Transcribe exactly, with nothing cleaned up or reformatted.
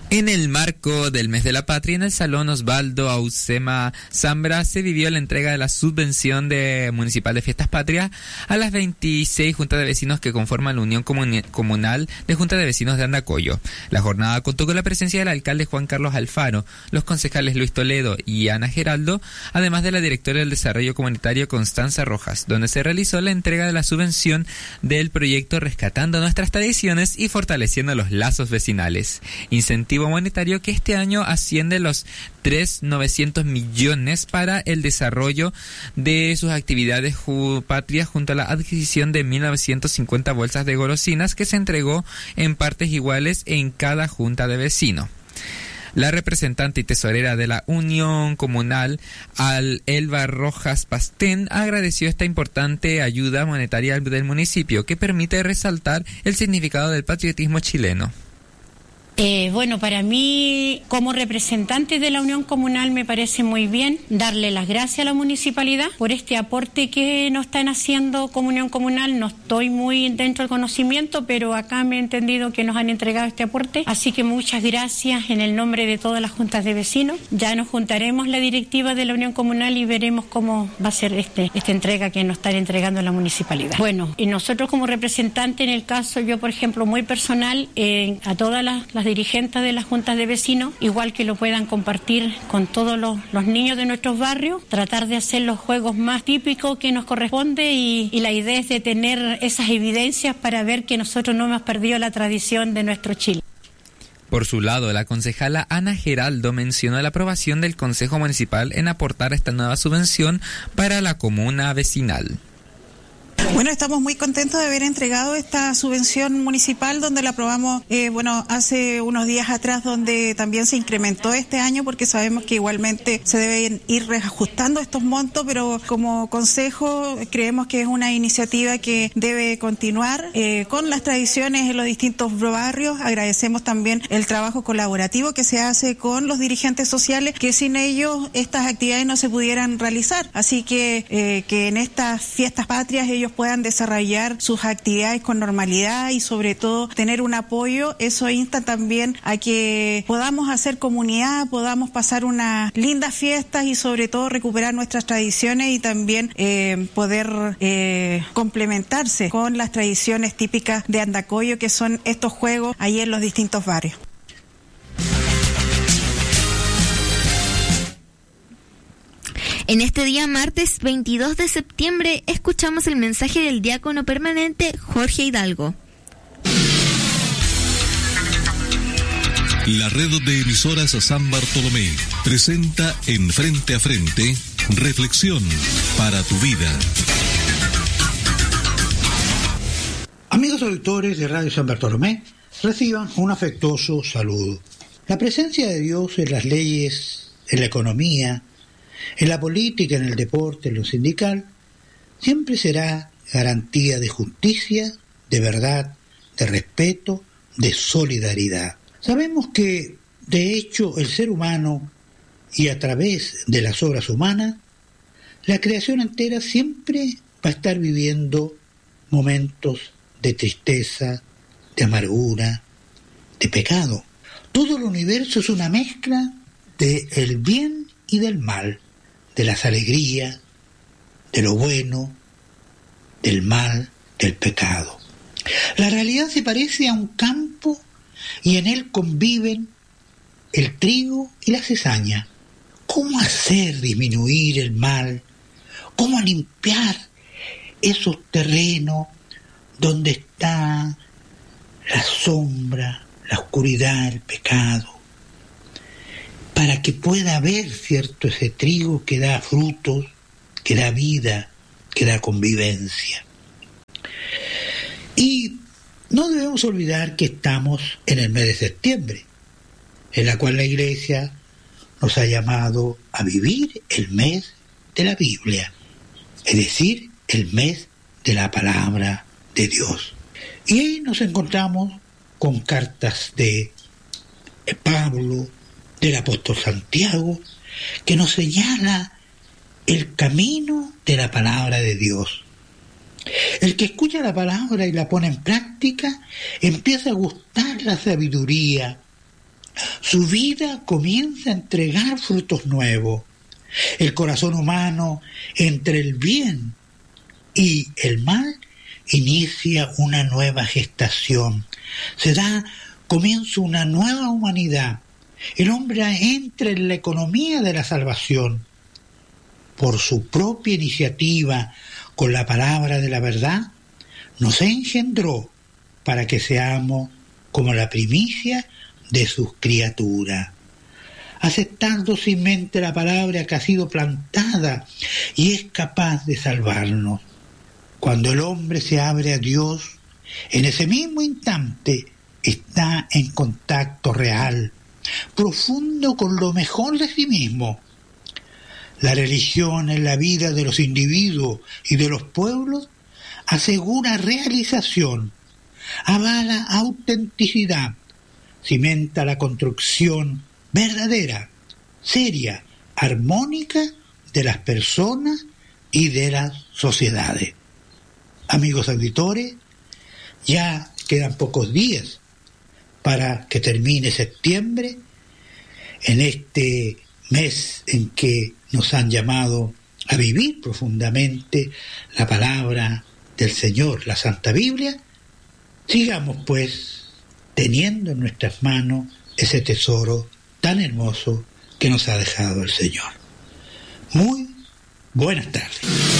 En el marco del Mes de la Patria, en el Salón Osvaldo Ausema Zambra se vivió la entrega de la subvención de municipal de Fiestas Patrias a las veintiséis juntas de vecinos que conforman la Unión Comuni- Comunal de Juntas de Vecinos de Andacollo. La jornada contó con la presencia del alcalde Juan Carlos Alfaro, los concejales Luis Toledo y Ana Geraldo, además de la directora del Desarrollo Comunitario Constanza Rojas, donde se realizó la entrega de la subvención del proyecto Rescatando Nuestras Tradiciones y Fortaleciendo los Lazos Vecinales. Incentivo monetario que este año asciende a los tres mil novecientos millones para el desarrollo de sus actividades ju- patrias junto a la adquisición de mil novecientos cincuenta bolsas de golosinas que se entregó en partes iguales en cada junta de vecinos. La representante y tesorera de la Unión Comunal, Al Elba Rojas Pastén, agradeció esta importante ayuda monetaria del municipio que permite resaltar el significado del patriotismo chileno. Eh, bueno, para mí, como representante de la Unión Comunal, me parece muy bien darle las gracias a la municipalidad por este aporte que nos están haciendo como Unión Comunal. No estoy muy dentro del conocimiento, pero acá me he entendido que nos han entregado este aporte. Así que muchas gracias en el nombre de todas las juntas de vecinos. Ya nos juntaremos la directiva de la Unión Comunal y veremos cómo va a ser este, esta entrega que nos están entregando la municipalidad. Bueno, y nosotros como representante, en el caso, yo por ejemplo, muy personal, eh, a todas las, las dirigentes de las juntas de vecinos, igual que lo puedan compartir con todos los, los niños de nuestros barrios, tratar de hacer los juegos más típicos que nos corresponde y, y la idea es de tener esas evidencias para ver que nosotros no hemos perdido la tradición de nuestro Chile. Por su lado, la concejala Ana Geraldo mencionó la aprobación del Consejo Municipal en aportar esta nueva subvención para la comuna vecinal. Bueno, estamos muy contentos de haber entregado esta subvención municipal donde la aprobamos, eh, bueno, hace unos días atrás, donde también se incrementó este año porque sabemos que igualmente se deben ir reajustando estos montos, pero como consejo creemos que es una iniciativa que debe continuar eh, con las tradiciones en los distintos barrios. Agradecemos también el trabajo colaborativo que se hace con los dirigentes sociales, que sin ellos estas actividades no se pudieran realizar. Así que eh, que en estas fiestas patrias ellos puedan desarrollar sus actividades con normalidad y sobre todo tener un apoyo, eso insta también a que podamos hacer comunidad, podamos pasar unas lindas fiestas y sobre todo recuperar nuestras tradiciones y también eh, poder eh, complementarse con las tradiciones típicas de Andacollo, que son estos juegos ahí en los distintos barrios. En este día, martes veintidós de septiembre, escuchamos el mensaje del diácono permanente Jorge Hidalgo. La red de emisoras San Bartolomé presenta en Frente a Frente, Reflexión para tu vida. Amigos auditores de Radio San Bartolomé, reciban un afectuoso saludo. La presencia de Dios en las leyes, en la economía, en la política, en el deporte, en lo sindical, siempre será garantía de justicia, de verdad, de respeto, de solidaridad. Sabemos que, de hecho, el ser humano, y a través de las obras humanas, la creación entera siempre va a estar viviendo momentos de tristeza, de amargura, de pecado. Todo el universo es una mezcla del bien y del mal, de las alegrías, de lo bueno, del mal, del pecado. La realidad se parece a un campo y en él conviven el trigo y la cizaña. ¿Cómo hacer disminuir el mal? ¿Cómo limpiar esos terrenos donde está la sombra, la oscuridad, el pecado? Para que pueda haber, cierto, ese trigo que da frutos, que da vida, que da convivencia. Y no debemos olvidar que estamos en el mes de septiembre, en la cual la Iglesia nos ha llamado a vivir el mes de la Biblia, es decir, el mes de la palabra de Dios. Y ahí nos encontramos con cartas de Pablo, del apóstol Santiago, que nos señala el camino de la palabra de Dios. El que escucha la palabra y la pone en práctica, empieza a gustar la sabiduría, su vida comienza a entregar frutos nuevos. El corazón humano, entre el bien y el mal, inicia una nueva gestación. Se da comienzo una nueva humanidad. El hombre entra en la economía de la salvación. Por su propia iniciativa, con la palabra de la verdad, nos engendró para que seamos como la primicia de sus criaturas. Aceptar dócilmente la palabra que ha sido plantada y es capaz de salvarnos. Cuando el hombre se abre a Dios, en ese mismo instante está en contacto real, profundo con lo mejor de sí mismo. La religión en la vida de los individuos y de los pueblos asegura realización, avala autenticidad, cimenta la construcción verdadera, seria, armónica de las personas y de las sociedades. Amigos auditores, ya quedan pocos días para que termine septiembre, en este mes en que nos han llamado a vivir profundamente la palabra del Señor, la Santa Biblia. Sigamos pues teniendo en nuestras manos ese tesoro tan hermoso que nos ha dejado el Señor. Muy buenas tardes.